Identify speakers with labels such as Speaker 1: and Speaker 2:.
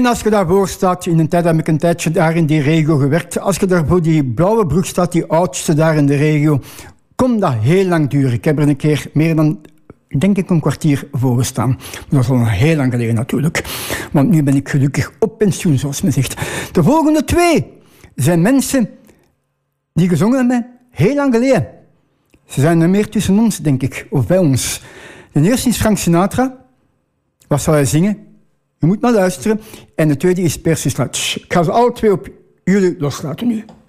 Speaker 1: En als je daarvoor staat, in een tijd heb ik een tijdje daar in die regio gewerkt, als je daar voor die blauwe brug staat, die oudste daar in de regio, kon dat heel lang duren. Ik heb er een keer meer dan, denk ik, een kwartier voor gestaan. Dat is al heel lang geleden natuurlijk. Want nu ben ik gelukkig op pensioen, zoals men zegt. De volgende 2 zijn mensen die gezongen hebben heel lang geleden. Ze zijn er meer tussen ons, denk ik, of bij ons. De eerste is Frank Sinatra. Wat zou hij zingen? Je moet maar luisteren. En de tweede is Percy Sledge. Ik ga ze alle 2 op jullie loslaten nu.